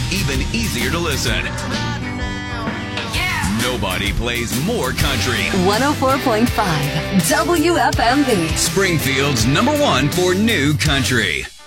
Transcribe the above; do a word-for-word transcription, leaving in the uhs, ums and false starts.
it even easier to listen. Nobody plays more country. one oh four point five W F M B. Springfield's number one for new country.